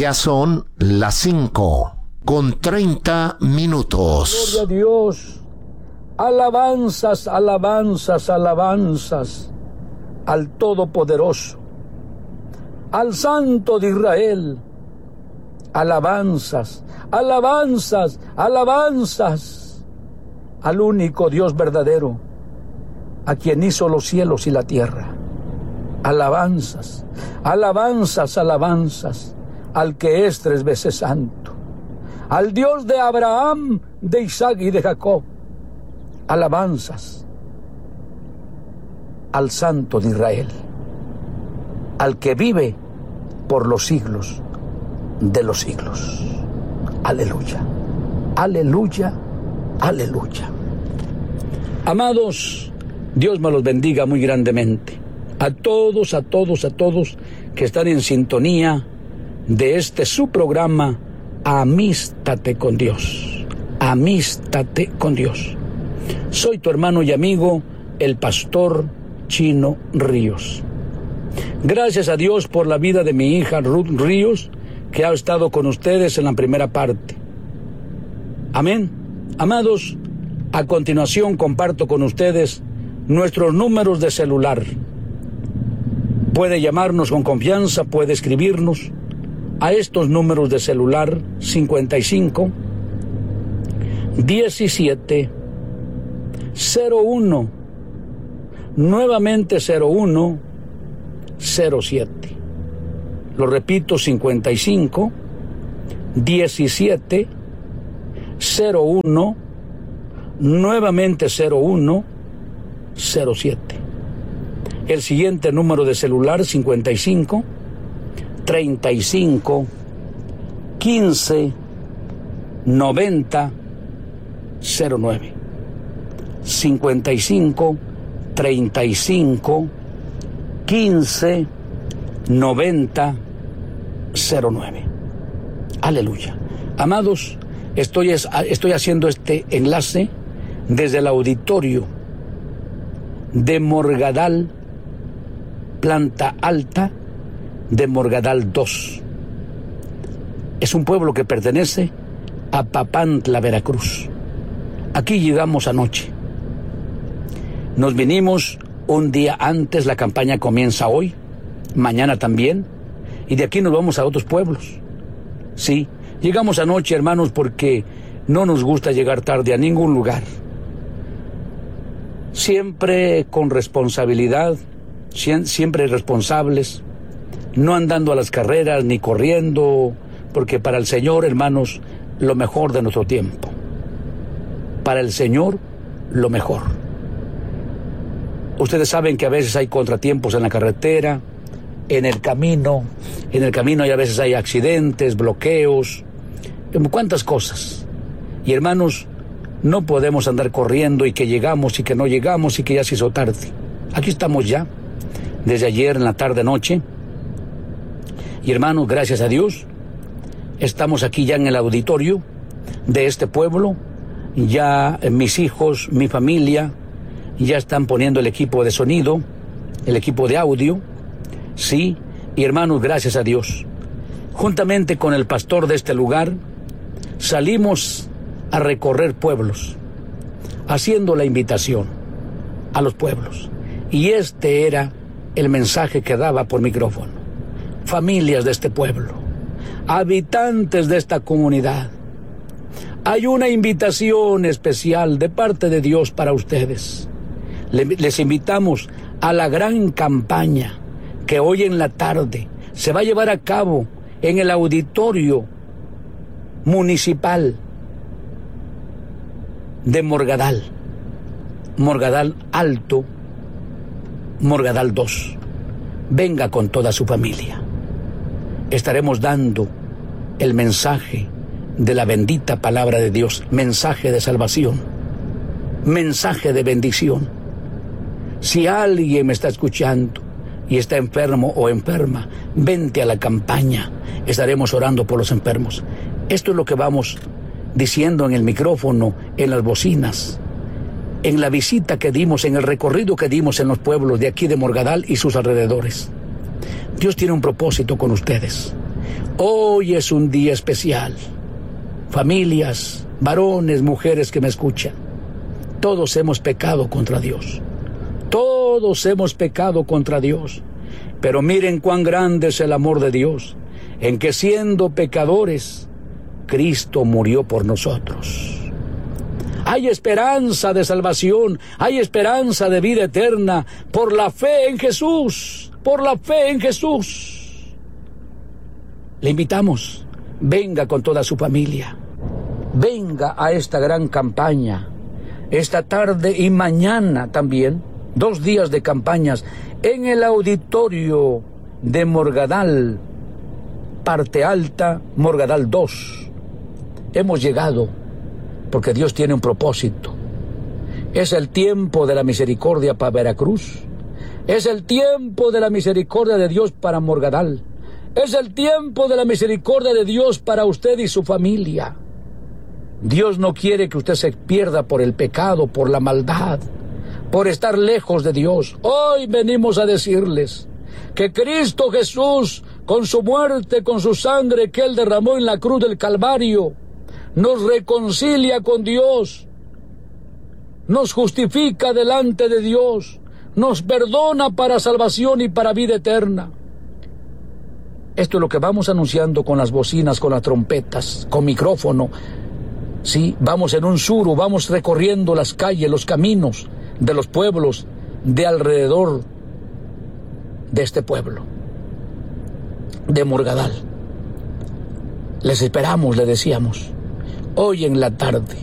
Ya son las 5:30. Gloria a Dios. Alabanzas, alabanzas, alabanzas al Todopoderoso, al Santo de Israel. Alabanzas, alabanzas, alabanzas al único Dios verdadero, a quien hizo los cielos y la tierra. Alabanzas, alabanzas, alabanzas al que es 3 veces santo, al Dios de Abraham, de Isaac y de Jacob. Alabanzas al Santo de Israel, al que vive por los siglos de los siglos. Aleluya, aleluya, aleluya. Amados, Dios me los bendiga muy grandemente. A todos que están en sintonía de este su programa, Amístate con Dios. Amístate con Dios. Soy tu hermano y amigo, el pastor Chino Ríos. Gracias a Dios por la vida de mi hija Ruth Ríos, que ha estado con ustedes en la primera parte. Amén. Amados, a continuación comparto con ustedes nuestros números de celular. Puede llamarnos con confianza, puede escribirnos a estos números de celular: 55 17 01, nuevamente 01 07. Lo repito: 55 17 01, nuevamente 01 07. El siguiente número de celular: 55 35 15 90 09. 55 35 15 90 09. Aleluya. Amados, estoy haciendo este enlace desde el auditorio de Morgadal, planta alta de Morgadal 2. Es un pueblo que pertenece a Papantla, Veracruz. Aquí llegamos anoche. Nos vinimos un día antes, la campaña comienza hoy, mañana también, y de aquí nos vamos a otros pueblos. Sí, llegamos anoche, hermanos, porque no nos gusta llegar tarde a ningún lugar. Siempre con responsabilidad, siempre responsables, no andando a las carreras ni corriendo, porque para el Señor, hermanos, lo mejor de nuestro tiempo. Para el Señor, lo mejor. Ustedes saben que a veces hay contratiempos en la carretera, en el camino y a veces hay accidentes, bloqueos, cuántas cosas. Y hermanos, no podemos andar corriendo y que llegamos y que no llegamos y que ya se hizo tarde. Aquí estamos ya, desde ayer en la tarde-noche. Y hermanos, gracias a Dios, estamos aquí ya en el auditorio de este pueblo. Ya mis hijos, mi familia, ya están poniendo el equipo de sonido, el equipo de audio, sí, y hermanos, gracias a Dios. Juntamente con el pastor de este lugar, salimos a recorrer pueblos, haciendo la invitación a los pueblos. Y este era el mensaje que daba por micrófono. Familias de este pueblo, habitantes de esta comunidad, hay una invitación especial de parte de Dios para ustedes. Les invitamos a la gran campaña que hoy en la tarde se va a llevar a cabo en el auditorio municipal de Morgadal, Morgadal Alto, Morgadal 2. Venga con toda su familia. Estaremos dando el mensaje de la bendita palabra de Dios, mensaje de salvación, mensaje de bendición. Si alguien me está escuchando y está enfermo o enferma, vente a la campaña, estaremos orando por los enfermos. Esto es lo que vamos diciendo en el micrófono, en las bocinas, en la visita que dimos, en el recorrido que dimos en los pueblos de aquí de Morgadal y sus alrededores. Dios tiene un propósito con ustedes. Hoy es un día especial. Familias, varones, mujeres que me escuchan, todos hemos pecado contra Dios. Todos hemos pecado contra Dios. Pero miren cuán grande es el amor de Dios, en que siendo pecadores, Cristo murió por nosotros. Hay esperanza de salvación, hay esperanza de vida eterna por la fe en Jesús, por la fe en Jesús. Le invitamos, venga con toda su familia, venga a esta gran campaña, esta tarde y mañana también, 2 días de campañas en el auditorio de Morgadal, Parte Alta, Morgadal 2. Hemos llegado porque Dios tiene un propósito. Es el tiempo de la misericordia para Veracruz. Es el tiempo de la misericordia de Dios para Morgadal. Es el tiempo de la misericordia de Dios para usted y su familia. Dios no quiere que usted se pierda por el pecado, por la maldad, por estar lejos de Dios. Hoy venimos a decirles que Cristo Jesús, con su muerte, con su sangre que Él derramó en la cruz del Calvario, nos reconcilia con Dios, nos justifica delante de Dios, nos perdona para salvación y para vida eterna. Esto es lo que vamos anunciando con las bocinas, con las trompetas, con micrófono. Sí, vamos en un suru, vamos recorriendo las calles, los caminos de los pueblos de alrededor de este pueblo, de Morgadal. Les esperamos, le decíamos, hoy en la tarde,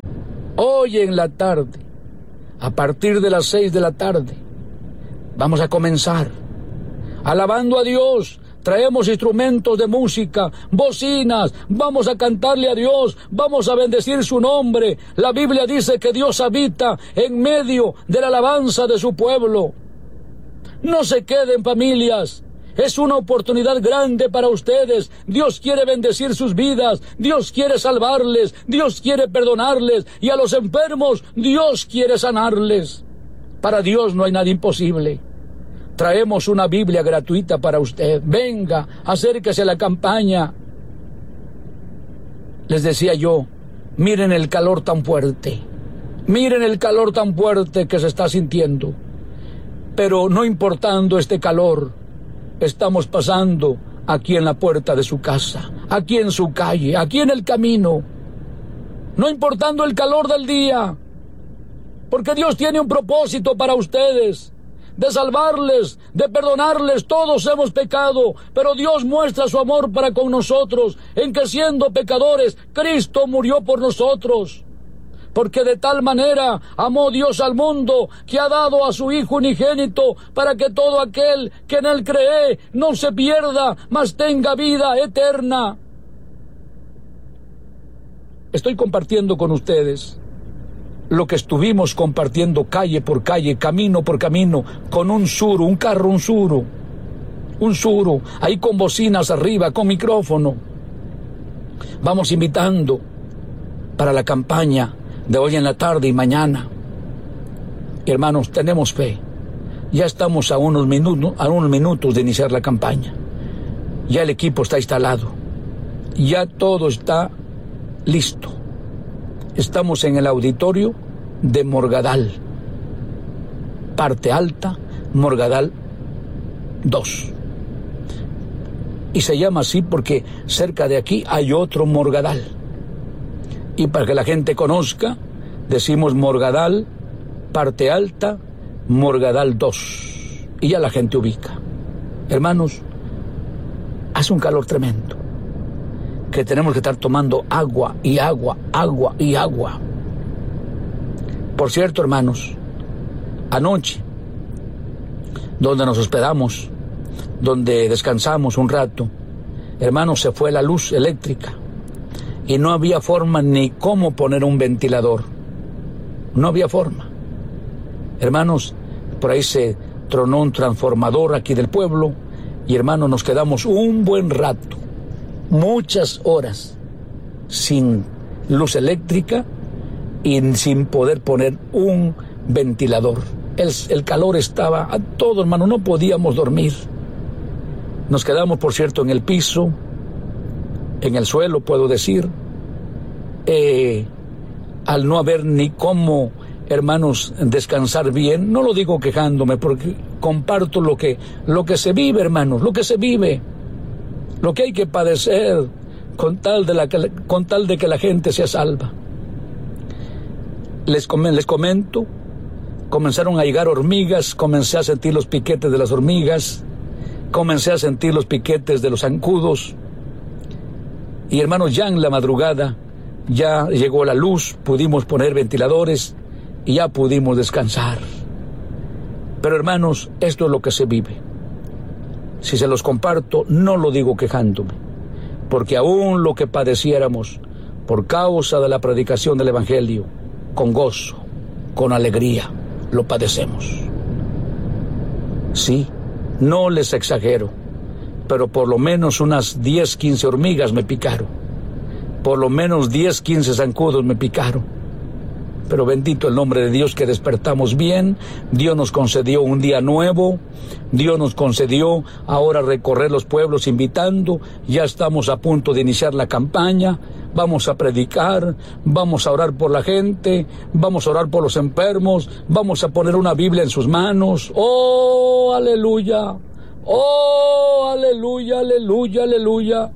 a partir de las 6 de la tarde, vamos a comenzar alabando a Dios. Traemos instrumentos de música, bocinas, vamos a cantarle a Dios, vamos a bendecir su nombre. La Biblia dice que Dios habita en medio de la alabanza de su pueblo. No se queden, familias. Es una oportunidad grande para ustedes. Dios quiere bendecir sus vidas, Dios quiere salvarles, Dios quiere perdonarles, y a los enfermos Dios quiere sanarles. Para Dios no hay nada imposible. Traemos una Biblia gratuita para usted. Venga, acérquese a la campaña. Les decía yo, miren el calor tan fuerte. Miren el calor tan fuerte que se está sintiendo. Pero no importando este calor, estamos pasando aquí en la puerta de su casa, aquí en su calle, aquí en el camino. No importando el calor del día, porque Dios tiene un propósito para ustedes, de salvarles, de perdonarles. Todos hemos pecado, pero Dios muestra su amor para con nosotros, en que siendo pecadores, Cristo murió por nosotros. Porque de tal manera amó Dios al mundo, que ha dado a su Hijo unigénito, para que todo aquel que en Él cree no se pierda, mas tenga vida eterna. Estoy compartiendo con ustedes lo que estuvimos compartiendo calle por calle, camino por camino, con un suru, un carro, un suru, ahí con bocinas arriba, con micrófono. Vamos invitando para la campaña de hoy en la tarde y mañana. Hermanos, tenemos fe. Ya estamos a unos minutos de iniciar la campaña. Ya el equipo está instalado. Ya todo está listo. Estamos en el auditorio de Morgadal, Parte Alta, Morgadal 2. Y se llama así porque cerca de aquí hay otro Morgadal. Y para que la gente conozca, decimos Morgadal, Parte Alta, Morgadal 2. Y ya la gente ubica. Hermanos, hace un calor tremendo, que tenemos que estar tomando agua y agua, agua y agua. Por cierto, hermanos, anoche, donde nos hospedamos, donde descansamos un rato, hermanos, se fue la luz eléctrica y no había forma ni cómo poner un ventilador. No había forma. Hermanos, por ahí se tronó un transformador aquí del pueblo y, hermanos, nos quedamos un buen rato, muchas horas, sin luz eléctrica y sin poder poner un ventilador. El calor estaba a todo, hermano, no podíamos dormir. Nos quedamos, por cierto, en el piso, en el suelo, puedo decir, al no haber ni cómo, hermanos, descansar bien. No lo digo quejándome, porque comparto lo que se vive, hermanos, lo que se vive, lo que hay que padecer con tal de que la gente sea salva. Les comento, comenzaron a llegar hormigas, comencé a sentir los piquetes de las hormigas, comencé a sentir los piquetes de los zancudos, y hermanos, ya en la madrugada, ya llegó la luz, pudimos poner ventiladores y ya pudimos descansar. Pero hermanos, esto es lo que se vive. Si se los comparto, no lo digo quejándome, porque aún lo que padeciéramos por causa de la predicación del Evangelio, con gozo, con alegría, lo padecemos. Sí, no les exagero, pero por lo menos unas 10, 15 hormigas me picaron. Por lo menos 10, 15 zancudos me picaron. Pero bendito el nombre de Dios que despertamos bien. Dios nos concedió un día nuevo. Dios nos concedió ahora recorrer los pueblos invitando. Ya estamos a punto de iniciar la campaña. Vamos a predicar, vamos a orar por la gente, vamos a orar por los enfermos, vamos a poner una Biblia en sus manos. ¡Oh, aleluya! ¡Oh, aleluya, aleluya, aleluya!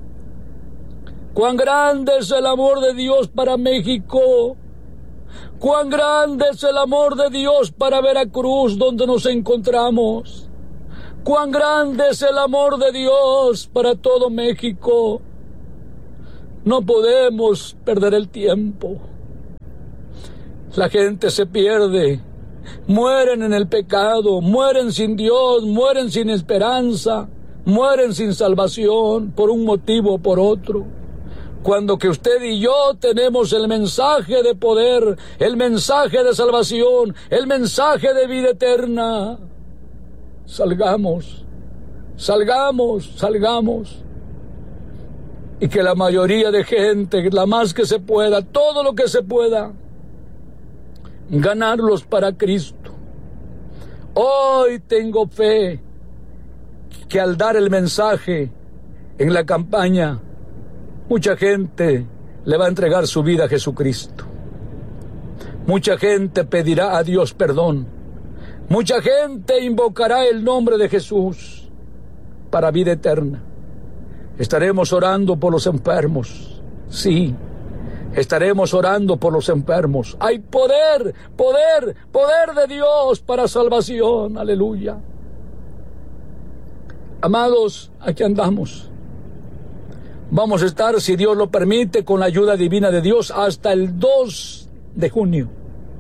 ¡Cuán grande es el amor de Dios para México! ¡Cuán grande es el amor de Dios para Veracruz, donde nos encontramos! ¡Cuán grande es el amor de Dios para todo México! No podemos perder el tiempo. La gente se pierde, mueren en el pecado, mueren sin Dios, mueren sin esperanza, mueren sin salvación por un motivo o por otro. Cuando que usted y yo tenemos el mensaje de poder, el mensaje de salvación, el mensaje de vida eterna. Salgamos, salgamos, salgamos. Y que la mayoría de gente, la más que se pueda, todo lo que se pueda, ganarlos para Cristo. Hoy tengo fe que al dar el mensaje en la campaña, mucha gente le va a entregar su vida a Jesucristo. Mucha gente pedirá a Dios perdón. Mucha gente invocará el nombre de Jesús para vida eterna. Estaremos orando por los enfermos. Sí, estaremos orando por los enfermos. Hay poder, poder, poder de Dios para salvación. Aleluya. Amados, aquí andamos. Vamos a estar, si Dios lo permite, con la ayuda divina de Dios hasta el 2 de junio.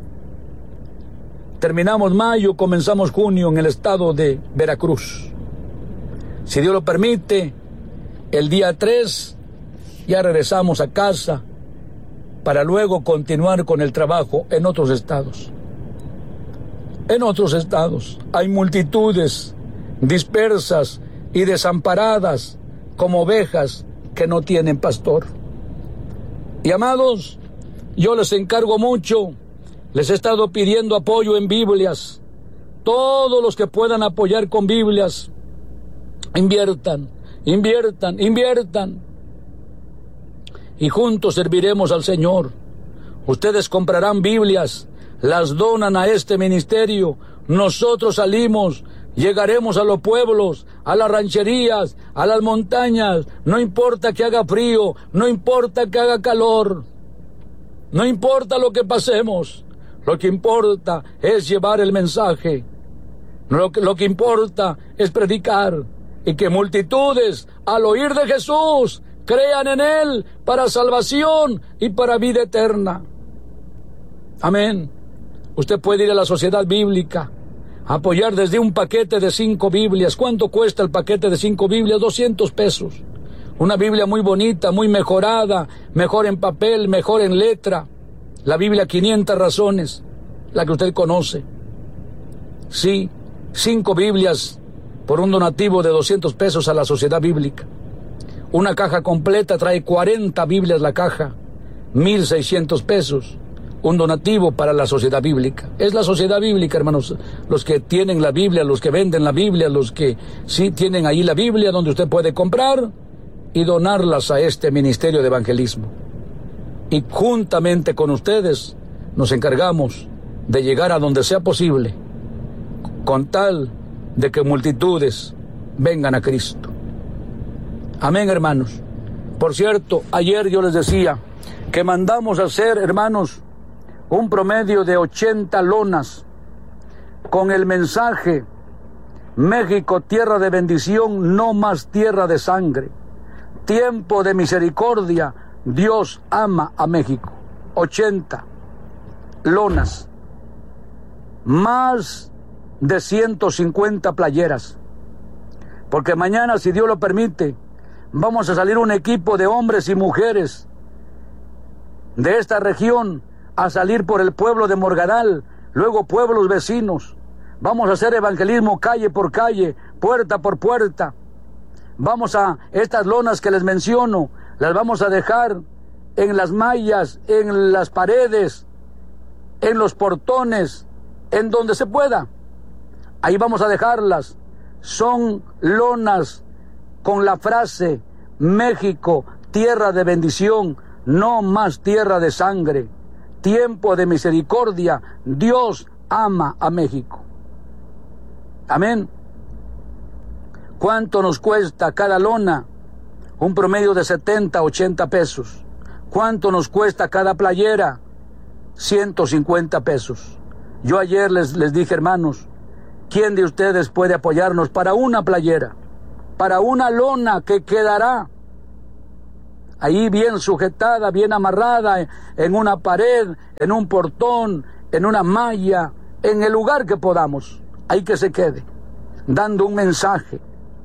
Terminamos mayo, comenzamos junio en el estado de Veracruz. Si Dios lo permite, el día 3 ya regresamos a casa para luego continuar con el trabajo en otros estados. En otros estados hay multitudes dispersas y desamparadas como ovejas que no tienen pastor. Y amados, yo les encargo mucho, les he estado pidiendo apoyo en Biblias. Todos los que puedan apoyar con Biblias, inviertan, inviertan, inviertan. Y juntos serviremos al Señor. Ustedes comprarán Biblias, las donan a este ministerio. Nosotros salimos, llegaremos a los pueblos, a las rancherías, a las montañas. No importa que haga frío, no importa que haga calor, no importa lo que pasemos. Lo que importa es llevar el mensaje. Lo que importa es predicar y que multitudes, al oír de Jesús, crean en Él para salvación y para vida eterna. Amén. Usted puede ir a la Sociedad Bíblica, apoyar desde un paquete de 5 Biblias. ¿Cuánto cuesta el paquete de 5 Biblias? 200 pesos. Una Biblia muy bonita, muy mejorada, mejor en papel, mejor en letra. La Biblia 500 razones, la que usted conoce. Sí, 5 Biblias por un donativo de 200 pesos a la Sociedad Bíblica. Una caja completa trae 40 Biblias la caja, 1,600 pesos. Un donativo para la Sociedad Bíblica. Es la Sociedad Bíblica, hermanos, los que tienen la Biblia, los que venden la Biblia, los que sí tienen ahí la Biblia donde usted puede comprar y donarlas a este ministerio de evangelismo. Y juntamente con ustedes nos encargamos de llegar a donde sea posible, con tal de que multitudes vengan a Cristo. Amén, hermanos. Por cierto, ayer yo les decía que mandamos a hacer, hermanos, un promedio de 80 lonas con el mensaje: México, tierra de bendición, no más tierra de sangre. Tiempo de misericordia, Dios ama a México. 80 lonas, más de 150 playeras. Porque mañana, si Dios lo permite, vamos a salir un equipo de hombres y mujeres de esta región a salir por el pueblo de Morgadal, luego pueblos vecinos. Vamos a hacer evangelismo calle por calle, puerta por puerta. Vamos a estas lonas que les menciono, las vamos a dejar en las mallas, en las paredes, en los portones, en donde se pueda. Ahí vamos a dejarlas. Son lonas con la frase: México, tierra de bendición, no más tierra de sangre. Tiempo de misericordia, Dios ama a México. Amén. ¿Cuánto nos cuesta cada lona? Un promedio de 70, 80 pesos. ¿Cuánto nos cuesta cada playera? 150 pesos. Yo ayer les dije, hermanos, ¿quién de ustedes puede apoyarnos para una playera? Para una lona que quedará ahí bien sujetada, bien amarrada, en una pared, en un portón, en una malla, en el lugar que podamos, ahí que se quede, dando un mensaje.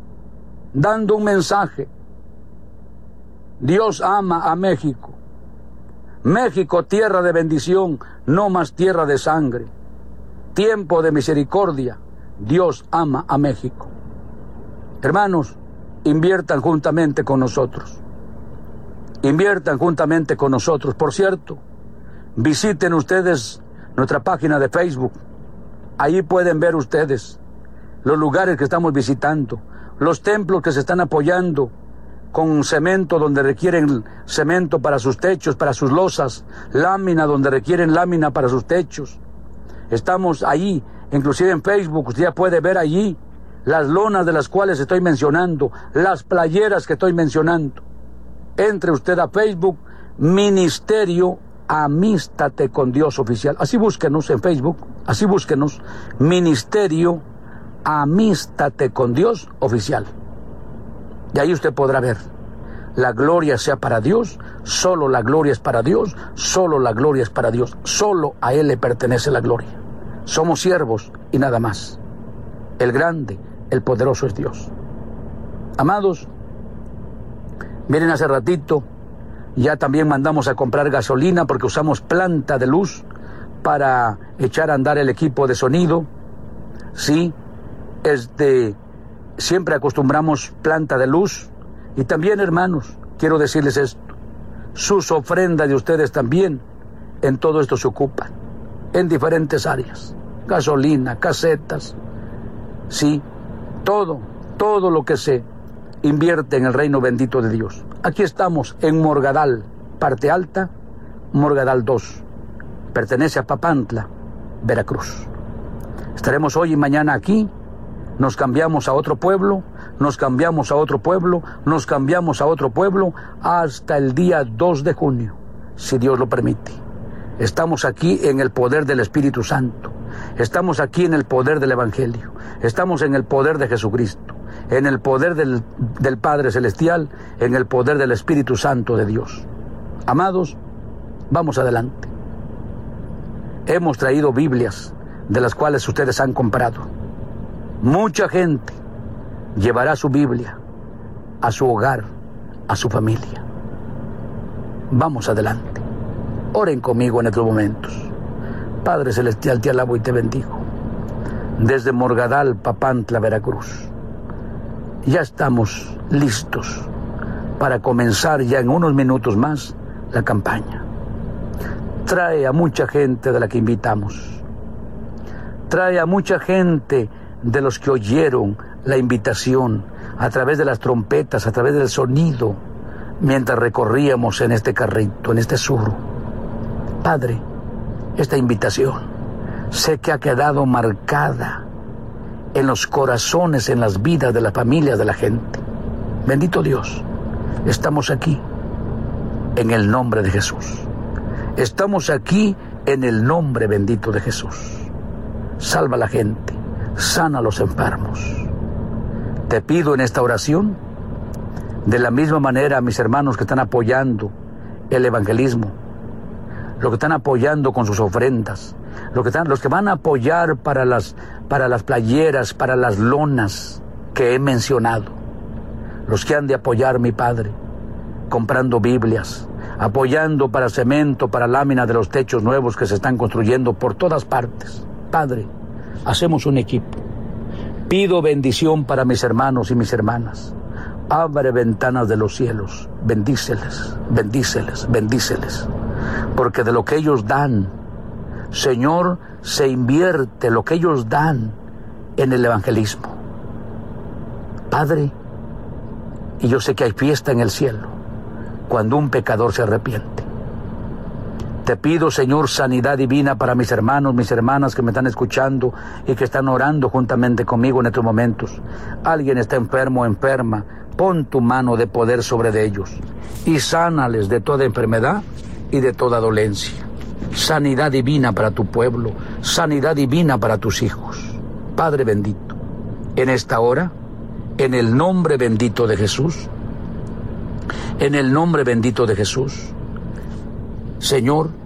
Dios ama a México. México, tierra de bendición, no más tierra de sangre. Tiempo de misericordia, Dios ama a México. Hermanos, inviertan juntamente con nosotros. Inviertan juntamente con nosotros. Por cierto, visiten ustedes nuestra página de Facebook. Ahí pueden ver ustedes los lugares que estamos visitando, los templos que se están apoyando con cemento donde requieren cemento para sus techos, para sus losas, lámina donde requieren lámina para sus techos. Estamos ahí, inclusive en Facebook, usted ya puede ver allí las lonas de las cuales estoy mencionando, las playeras que estoy mencionando. Entre usted a Facebook, Ministerio Amístate con Dios Oficial. Así búsquenos en Facebook, así búsquenos, Ministerio Amístate con Dios Oficial. Y ahí usted podrá ver. La gloria sea para Dios, solo la gloria es para Dios, solo la gloria es para Dios, solo a Él le pertenece la gloria. Somos siervos y nada más. El grande, el poderoso es Dios. Amados, miren, hace ratito ya también mandamos a comprar gasolina porque usamos planta de luz para echar a andar el equipo de sonido. Sí, siempre acostumbramos planta de luz. Y también, hermanos, quiero decirles esto: sus ofrendas de ustedes también en todo esto se ocupan, en diferentes áreas, gasolina, casetas, sí, todo lo que se invierte en el reino bendito de Dios. Aquí estamos en Morgadal, parte alta, Morgadal 2, pertenece a Papantla, Veracruz. Estaremos hoy y mañana aquí. Nos cambiamos a otro pueblo, nos cambiamos a otro pueblo, nos cambiamos a otro pueblo, hasta el día 2 de junio, si Dios lo permite. Estamos aquí en el poder del Espíritu Santo, estamos aquí en el poder del Evangelio, estamos en el poder de Jesucristo, en el poder del Padre Celestial, en el poder del Espíritu Santo de Dios. Amados, vamos adelante. Hemos traído Biblias de las cuales ustedes han comprado. Mucha gente llevará su Biblia a su hogar, a su familia. Vamos adelante. Oren conmigo en estos momentos. Padre Celestial, te alabo y te bendigo. Desde Morgadal, Papantla, Veracruz, ya estamos listos para comenzar ya en unos minutos más la campaña. Trae a mucha gente de la que invitamos. Trae a mucha gente de los que oyeron la invitación. a través de las trompetas, a través del sonido, mientras recorríamos en este carrito, en este sur. Padre, esta invitación sé que ha quedado marcada en los corazones, en las vidas de las familias de la gente. Bendito Dios, estamos aquí en el nombre de Jesús. Estamos aquí en el nombre bendito de Jesús. Salva a la gente, sana a los enfermos. Te pido en esta oración, de la misma manera a mis hermanos que están apoyando el evangelismo, los que están apoyando con sus ofrendas, los que van a apoyar para las playeras, para las lonas que he mencionado, los que han de apoyar, mi Padre, comprando Biblias, apoyando para cemento, para lámina de los techos nuevos que se están construyendo por todas partes. Padre, hacemos un equipo. Pido bendición para mis hermanos y mis hermanas. Abre ventanas de los cielos, bendíceles, bendíceles, bendíceles. Porque de lo que ellos dan, Señor, se invierte lo que ellos dan en el evangelismo. Padre, y yo sé que hay fiesta en el cielo cuando un pecador se arrepiente. Te pido, Señor, sanidad divina para mis hermanos, mis hermanas que me están escuchando y que están orando juntamente conmigo en estos momentos. Alguien está enfermo o enferma, pon tu mano de poder sobre de ellos y sánales de toda enfermedad y de toda dolencia. Sanidad divina para tu pueblo, sanidad divina para tus hijos. Padre bendito, en esta hora, en el nombre bendito de Jesús, en el nombre bendito de Jesús, Señor,